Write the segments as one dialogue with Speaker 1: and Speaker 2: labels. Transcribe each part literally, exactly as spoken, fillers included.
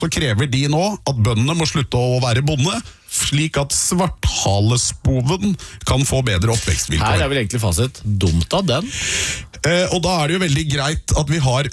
Speaker 1: så krever de nå at bøndene må slutte å være bonde, slik at svarthalespoven kan få bedre oppvekstvilkår.
Speaker 2: Her er vel egentlig fasit. Dumt av den.
Speaker 1: Eh, og da er det jo veldig greit at vi har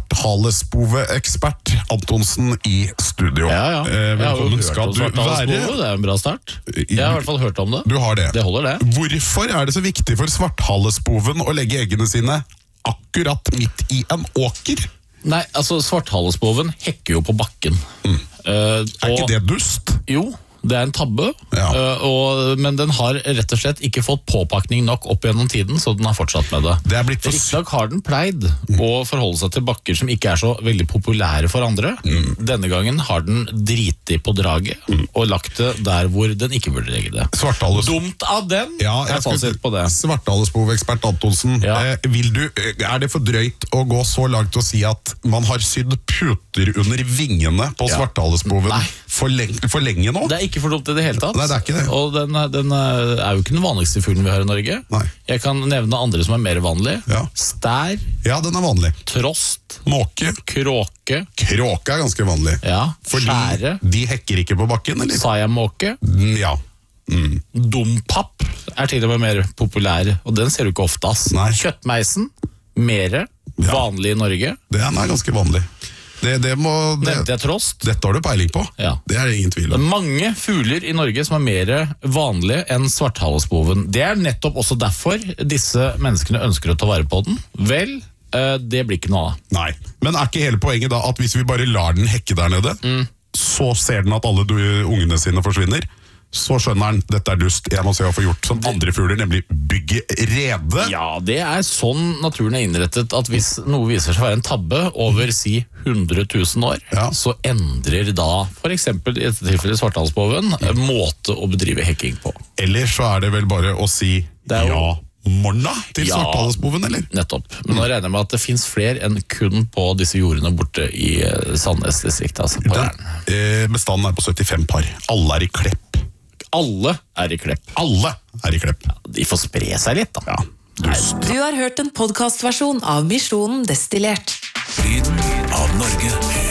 Speaker 1: svarthalespove-ekspert Antonsen i studio.
Speaker 2: Ja, ja.
Speaker 1: Eh, velkommen skal du være.
Speaker 2: Det er en bra start. Jeg har i hvert fall hørt om det.
Speaker 1: Du har det.
Speaker 2: Det holder det.
Speaker 1: Hvorfor er det så viktig for svarthalespoven å legge eggene sine akkurat midt i en åker?
Speaker 2: Nei, altså svarthalespoven hekker jo på bakken.
Speaker 1: Mm.
Speaker 2: Uh,
Speaker 1: er ikke det dust?
Speaker 2: Jo, det er en tabbe,
Speaker 1: ja.
Speaker 2: uh, og, men den har rett og slett ikke fått påpakning nok opp gjennom tiden, så den har fortsatt med det.
Speaker 1: Det er blitt for...
Speaker 2: Riktig har den pleid mm. å forholde seg til bakker som ikke er så veldig populære for andre. Mm. Denne gangen har den driti på draget mm. og lagt det der hvor den ikke burde legge det.
Speaker 1: Svarthales...
Speaker 2: Dumt av den!
Speaker 1: Ja, jeg skal si på det. Svarthalespove-ekspert Antonsen, ja. eh, vil du, er det for drøyt å gå så langt og si at man har sydd puter under vingene på ja. svarthalespoven for, lenge, for lenge nå?
Speaker 2: Det er ikke for dumt i det hele tatt.
Speaker 1: Nei, det er ikke det.
Speaker 2: Og den, den er jo ikke den vanligste fuglen vi har i Norge.
Speaker 1: Nei.
Speaker 2: Jeg kan nevne andre som er mer vanlige.
Speaker 1: Ja.
Speaker 2: Stær.
Speaker 1: Ja, den er vanlig.
Speaker 2: Trost.
Speaker 1: Måke.
Speaker 2: Kråke.
Speaker 1: Kråke er ganske vanlig.
Speaker 2: Ja.
Speaker 1: Fordi skjære. De hekker ikke på bakken, eller?
Speaker 2: Siamåke.
Speaker 1: Ja. Mm.
Speaker 2: Dompapp er til og med mer populær, og den ser du ikke ofte, ass.
Speaker 1: Nei.
Speaker 2: Kjøttmeisen. Mere. Ja. Vanlig i Norge.
Speaker 1: Den er ganske vanlig. Det, det må, det,
Speaker 2: Nevnte jeg trost?
Speaker 1: Dette har du peiling på.
Speaker 2: Ja.
Speaker 1: Det er det ingen tvil om.
Speaker 2: Det er mange fugler i Norge som er mer vanlige enn svarthalespoven. Det er nettopp også derfor disse menneskene ønsker å ta vare på den. Vel, det blir ikke noe av.
Speaker 1: Nei, men er ikke hele poenget da at hvis vi bare lar den hekke der nede, mm. så ser den at alle ungene sine forsvinner, så skjønner han, dette er dust, jeg må se hva jeg får gjort som andre fugler, nemlig bygge rede.
Speaker 2: Ja, det er sånn naturen er innrettet, at hvis noe viser seg å være en tabbe over, si, hundre tusen år, ja. så endrer da, for eksempel i dette tilfellet svarthalespoven, mm. måte å bedrive hekking på.
Speaker 1: Eller så er det vel bare å si jo... ja, morna til ja, svarthalespoven, eller?
Speaker 2: Nettopp. Men nå regner jeg med at det finnes flere enn kun på disse jordene borte i Sandnes-distriktet, altså på
Speaker 1: Den, eh, bestanden er på syttifem par. Alle er i Klepp.
Speaker 2: Alle er i Klepp.
Speaker 1: Alle er i Klepp.
Speaker 2: Ja, de får spre seg litt, da.
Speaker 1: Ja, dust.
Speaker 3: Du har hørt en podcastversjon av Misjonen Destillert.
Speaker 4: Lyden av Norge.